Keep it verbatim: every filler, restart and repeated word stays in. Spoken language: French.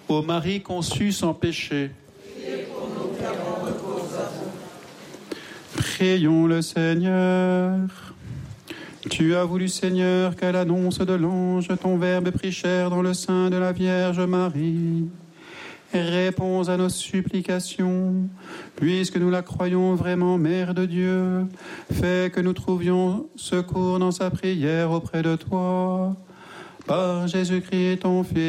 Ô Marie conçue sans péché, prions le Seigneur. Tu as voulu, Seigneur, qu'à l'annonce de l'ange, ton Verbe prit chair dans le sein de la Vierge Marie. Réponds à nos supplications, puisque nous la croyons vraiment Mère de Dieu. Fais que nous trouvions secours dans sa prière auprès de toi. Par Jésus-Christ, ton Fils.